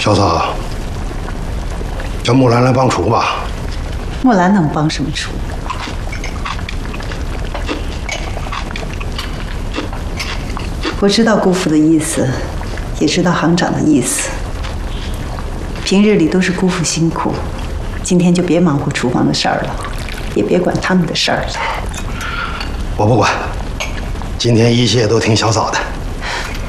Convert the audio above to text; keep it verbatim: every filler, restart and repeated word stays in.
小嫂，叫木兰来帮厨吧。 木兰能帮什么厨？我知道姑父的意思，也知道行长的意思。平日里都是姑父辛苦，今天就别忙活厨房的事儿了，也别管他们的事儿了。 我不管，今天一切都听小嫂的。